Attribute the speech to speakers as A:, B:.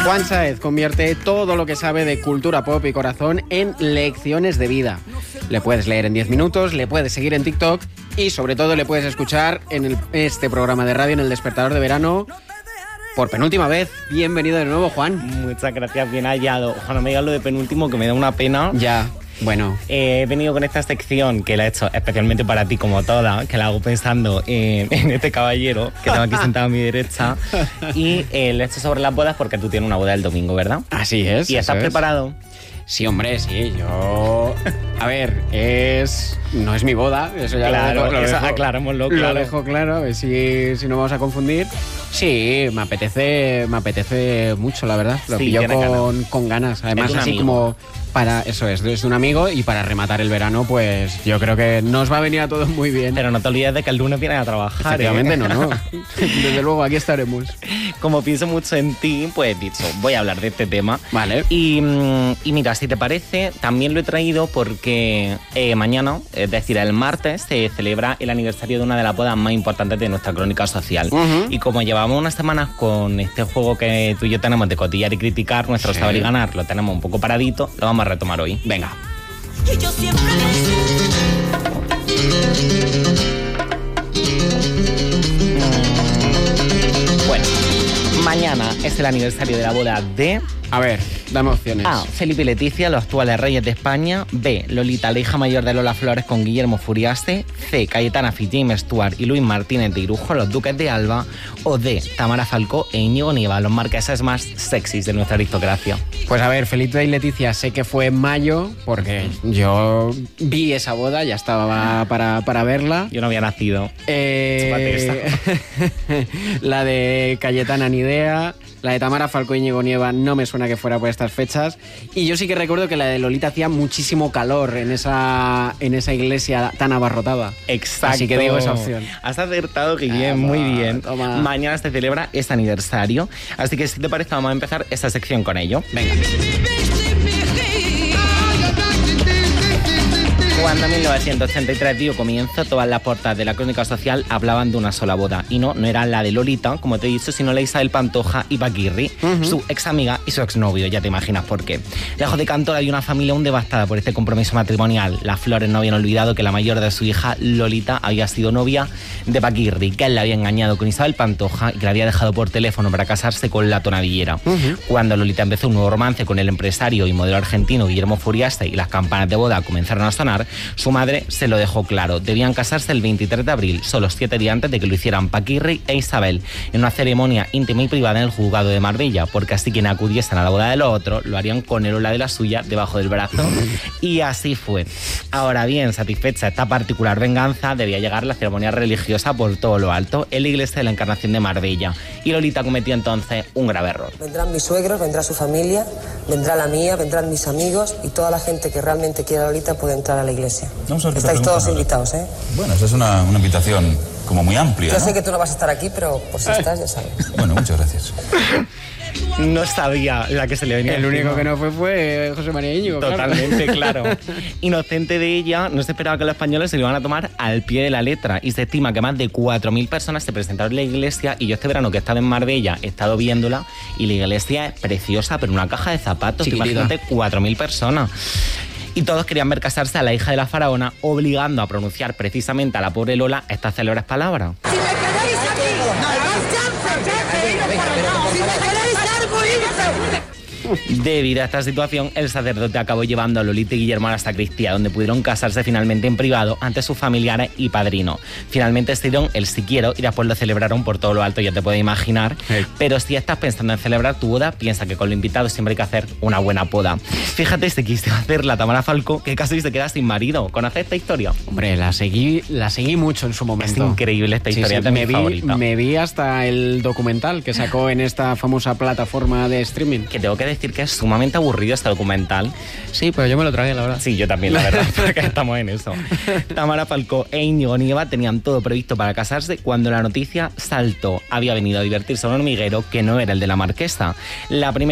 A: Juan Sáez convierte todo lo que sabe de cultura pop y corazón en lecciones de vida. Le puedes leer en 10 minutos, le puedes seguir en TikTok y sobre todo le puedes escuchar en este programa de radio, en El Despertador de Verano, por penúltima vez. Bienvenido de nuevo, Juan.
B: Muchas gracias, bien hallado. Ojalá me digas lo de penúltimo, que me da una pena.
A: Ya, bueno.
B: He venido con esta sección que la he hecho especialmente para ti, como toda, que la hago pensando en este caballero que tengo aquí sentado a mi derecha. Y la he hecho sobre las bodas porque tú tienes una boda el domingo, ¿verdad?
A: Así es.
B: ¿Y estás preparado?
A: Sí, hombre, sí, yo... A ver, no es mi boda, eso ya
B: claro,
A: lo dejo,
B: aclarémoslo, claro.
A: Lo dejo claro, a ver si no vamos a confundir. Sí, me apetece mucho, la verdad. Lo pillo con ganas. Además, así amigo. Como para... Eso es de un amigo y para rematar el verano, pues yo creo que nos va a venir a todos muy bien.
B: Pero no te olvides de que el lunes vienes a trabajar.
A: Efectivamente, no. Desde luego, aquí estaremos.
B: Como pienso mucho en ti, pues dicho, voy a hablar de este tema.
A: Vale.
B: Y mira, si te parece, también lo he traído porque mañana, es decir, el martes, se celebra el aniversario de una de las bodas más importantes de nuestra crónica social. Uh-huh. Y como llevamos unas semanas con este juego que tú y yo tenemos de cotillar y criticar, nuestro saber y ganar, lo tenemos un poco paradito, lo vamos a retomar hoy.
A: Venga.
C: Y yo siempre
B: Bueno, mañana es el aniversario de la boda de...
A: A ver, dame opciones.
B: A. Felipe y Leticia, los actuales reyes de España. B. Lolita, la hija mayor de Lola Flores con Guillermo Furiaste. C. Cayetana Fitz, James Stewart y Luis Martínez de Irujo, los duques de Alba. O D. Tamara Falcó e Íñigo Nieva, los marqueses más sexys de nuestra aristocracia.
A: Pues a ver, Felipe y Leticia sé que fue en mayo, porque yo vi esa boda, ya estaba para verla.
B: Yo no había nacido.
A: La de Cayetana ni idea. La de Tamara Falcó y Íñigo Nieva no me suena que fuera por estas fechas. Y yo sí que recuerdo que la de Lolita hacía muchísimo calor en esa iglesia tan abarrotada.
B: Exacto.
A: Así que digo esa opción.
B: Has acertado, que bien, muy bien.
A: Toma.
B: Mañana se celebra este aniversario. Así que si te parece, vamos a empezar esta sección con ello.
A: Venga.
B: Cuando en 1983 dio comienzo, todas las portadas de la crónica social hablaban de una sola boda. Y no era la de Lolita, como te he dicho, sino la Isabel Pantoja y Paquirri, su ex amiga y su exnovio, ya te imaginas por qué. Lejos de Cantor había una familia aún devastada por este compromiso matrimonial. Las Flores no habían olvidado que la mayor de su hija, Lolita, había sido novia de Paquirri, que él la había engañado con Isabel Pantoja y que la había dejado por teléfono para casarse con la tonadillera. Cuando Lolita empezó un nuevo romance con el empresario y modelo argentino Guillermo Furiaste y las campanas de boda comenzaron a sonar, su madre se lo dejó claro. Debían casarse el 23 de abril, solo 7 días antes de que lo hicieran Paquirri e Isabel, en una ceremonia íntima y privada en el juzgado de Marbella, porque así quienes acudiesen a la boda de los otros lo harían con el ola de la suya debajo del brazo. Y así fue. Ahora bien, satisfecha esta particular venganza, debía llegar la ceremonia religiosa por todo lo alto en la iglesia de la Encarnación de Marbella. Y Lolita cometió entonces un grave error.
D: Vendrán mis suegros, vendrá su familia, vendrá la mía, vendrán mis amigos y toda la gente que realmente quiera a Lolita puede entrar a la iglesia. Estáis todos invitados, ¿eh?
E: Bueno, esa es una invitación como muy amplia,
D: Yo
E: ¿no?
D: sé que tú no vas a estar aquí, pero por si estás, ya sabes.
E: Bueno, muchas gracias.
B: No sabía la que se le venía.
A: El único que no fue José María Íñigo.
B: Totalmente, claro. Inocente de ella, no se esperaba que los españoles se lo iban a tomar al pie de la letra. Y se estima que más de 4.000 personas se presentaron en la iglesia. Y yo este verano que he estado en Marbella he estado viéndola. Y la iglesia es preciosa, pero una caja de zapatos. Imagínate, 4.000 personas. Y todos querían ver casarse a la hija de la faraona, obligando a pronunciar precisamente a la pobre Lola estas célebres palabras.
C: Si me queréis aquí, si me queréis algo,
B: Debido a esta situación, el sacerdote acabó llevando a Lolita y Guillermo a la sacristía, donde pudieron casarse finalmente en privado ante sus familiares y padrinos. Finalmente se dieron el si quiero y después lo celebraron por todo lo alto, ya te puedes imaginar. Pero si estás pensando en celebrar tu boda, piensa que con los invitados siempre hay que hacer una buena poda. Fíjate, se quiso hacer la Tamara Falcó, que casi se queda sin marido. ¿Conoces esta historia?
A: Hombre, la seguí mucho en su momento.
B: Es increíble esta historia, de mi favorita.
A: Me vi hasta el documental que sacó en esta famosa plataforma de streaming.
B: Que tengo que decir que es sumamente aburrido este documental.
A: Sí, pero yo me lo tragué, la verdad.
B: Sí, yo también, la verdad, porque estamos en eso. Tamara Falcó e Íñigo Nieva tenían todo previsto para casarse cuando la noticia saltó. Había venido a divertirse a un hormiguero que no era el de la marquesa. La primera